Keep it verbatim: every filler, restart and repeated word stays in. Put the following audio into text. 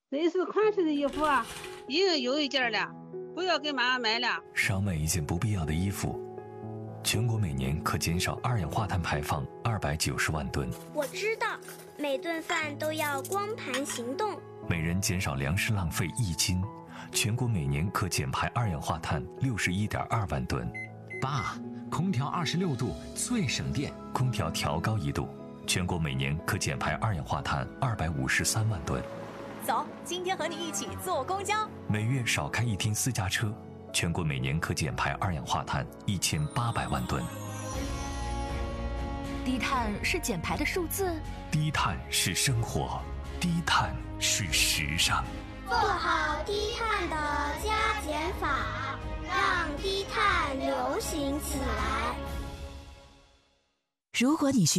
这是款式的衣服啊， 一人有一件了，不要给妈妈买了。 少买一件不必要的衣服，全国每年可减少二氧化碳排放二百九十万吨。 我知道，每顿饭都要光盘行动。 每人减少粮食浪费一斤，全国每年可减排二氧化碳六十一点二万吨。 爸，空调二十六度最省电， 空调调高一度，全国每年可减排二氧化碳二百五十三万吨。 走，今天和你一起坐公交。 每月少开一天私家车，全国每年可减排二氧化碳一千八百万吨。 低碳是减排的数字， 低碳是生活，低碳是时尚。 做好低碳的加减法，让低碳流行起来。 如果你需